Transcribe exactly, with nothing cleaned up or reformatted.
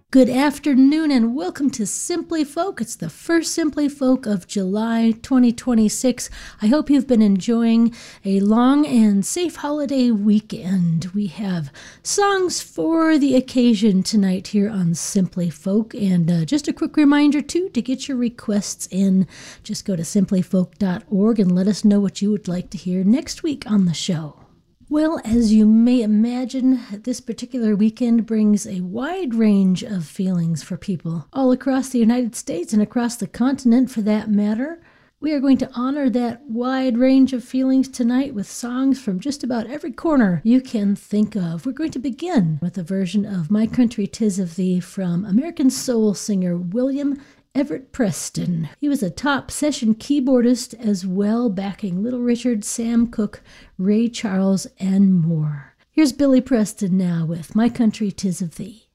Good afternoon and welcome to Simply Folk. It's the first Simply Folk of July twenty twenty-six. I hope you've been enjoying a long and safe holiday weekend. We have songs for the occasion tonight here on Simply Folk. And uh, just a quick reminder, too, to get your requests in, just go to simply folk dot org and let us know what you would like to hear next week on the show. Well, as you may imagine, this particular weekend brings a wide range of feelings for people all across the United States and across the continent for that matter. We are going to honor that wide range of feelings tonight with songs from just about every corner you can think of. We're going to begin with a version of My Country 'Tis of Thee from American soul singer William Everett Preston. He was a top session keyboardist as well, backing Little Richard, Sam Cooke, Ray Charles, and more. Here's Billy Preston now with My Country 'Tis of Thee.